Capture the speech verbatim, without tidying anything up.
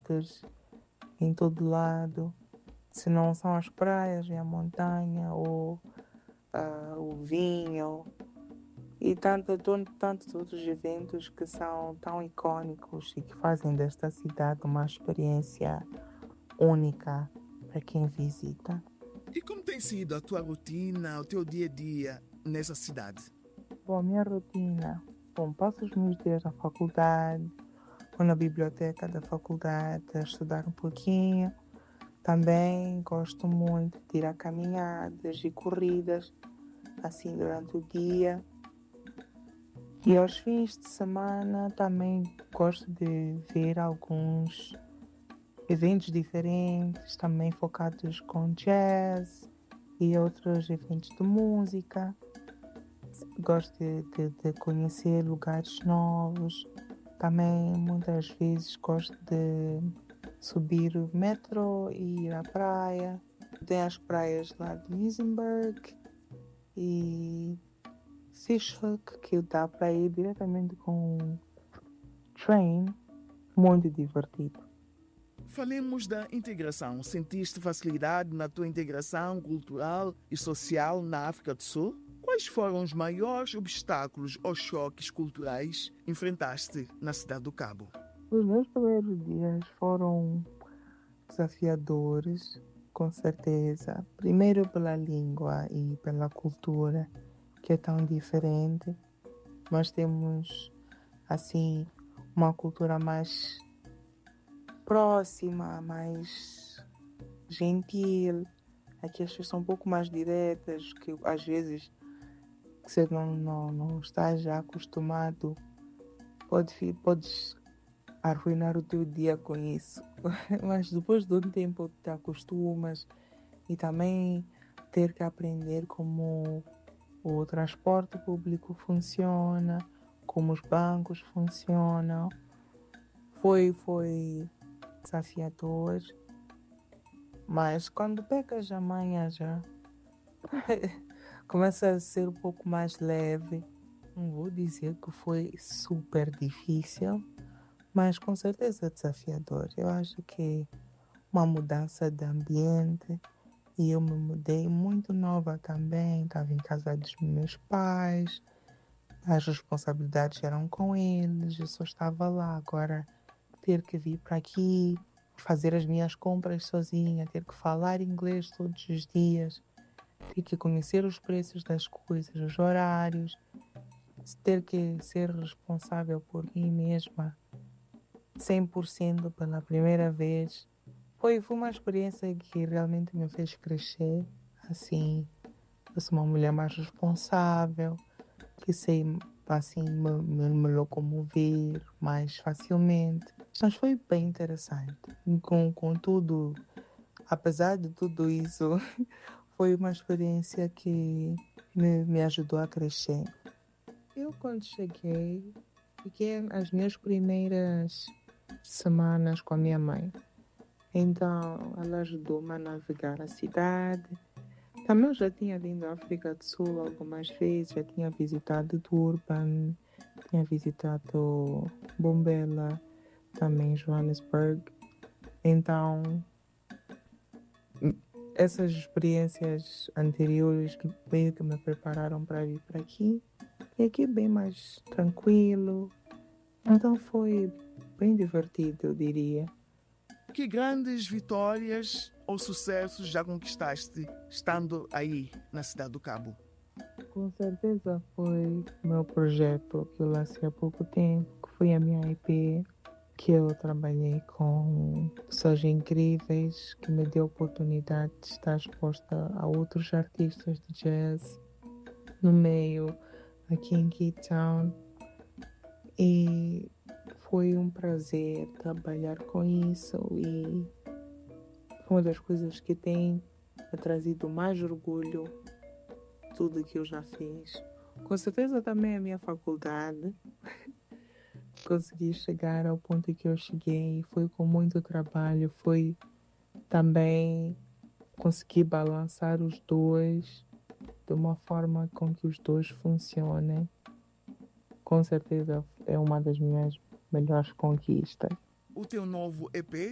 artes em todo lado. Se não são as praias e a montanha, ou uh, o vinho, e tanto, tantos outros eventos que são tão icônicos e que fazem desta cidade uma experiência única para quem visita. E como tem sido a tua rotina, o teu dia a dia nessa cidade? Bom, minha rotina, bom, passo os meus dias na faculdade, vou na biblioteca da faculdade a estudar um pouquinho. Também gosto muito de ir a caminhadas e corridas, assim, durante o dia. E aos fins de semana também gosto de ver alguns eventos diferentes, também focados com jazz e outros eventos de música. Gosto de, de, de conhecer lugares novos. Também muitas vezes gosto de subir o metro e ir à praia. Tem as praias lá de Muizenberg e Fishhook, que dá para ir diretamente com o trem. Muito divertido. Falemos da integração. Sentiste facilidade na tua integração cultural e social na África do Sul? Quais foram os maiores obstáculos ou choques culturais que enfrentaste na cidade do Cabo? Os meus primeiros dias foram desafiadores, com certeza. Primeiro pela língua e pela cultura, que é tão diferente. Nós temos, assim, uma cultura mais próxima, mais gentil. Aqui as pessoas são um pouco mais diretas, que às vezes você não, não, não está já acostumado, pode, podes arruinar o teu dia com isso. Mas depois de um tempo te acostumas, e também ter que aprender como o transporte público funciona, como os bancos funcionam. Foi, foi desafiador, mas quando pegas a manha já começa a ser um pouco mais leve. Não vou dizer que foi super difícil, mas com certeza desafiador. Eu acho que uma mudança de ambiente, e eu me mudei muito nova também, estava em casa dos meus pais, as responsabilidades eram com eles, eu só estava lá. Agora ter que vir para aqui, fazer as minhas compras sozinha, ter que falar inglês todos os dias, ter que conhecer os preços das coisas, os horários, ter que ser responsável por mim mesma cem por cento pela primeira vez. Foi, foi uma experiência que realmente me fez crescer. Assim, eu sou uma mulher mais responsável, que sei assim, me, me, me locomover mais facilmente. Mas foi bem interessante. Com, com tudo, apesar de tudo isso, foi uma experiência que me, me ajudou a crescer. Eu, quando cheguei, fiquei as minhas primeiras semanas com a minha mãe. Então, ela ajudou-me a navegar a cidade. Também eu já tinha vindo à África do Sul algumas vezes, já tinha visitado Durban, tinha visitado Bombela, também Johannesburg. Então, essas experiências anteriores que meio que me prepararam para vir para aqui. E aqui bem mais tranquilo. Então foi bem divertido, eu diria. Que grandes vitórias ou sucessos já conquistaste estando aí na cidade do Cabo? Com certeza foi o meu projeto que eu lancei há pouco tempo, que foi a minha E P, que eu trabalhei com pessoas incríveis, que me deu a oportunidade de estar exposta a outros artistas de jazz no meio, aqui em Cape Town. E foi um prazer trabalhar com isso, e uma das coisas que tem me trazido mais orgulho tudo que eu já fiz. Com certeza também a minha faculdade. Consegui chegar ao ponto que eu cheguei, foi com muito trabalho, foi também conseguir balançar os dois de uma forma com que os dois funcionem. Com certeza é uma das minhas melhores conquistas. O teu novo E P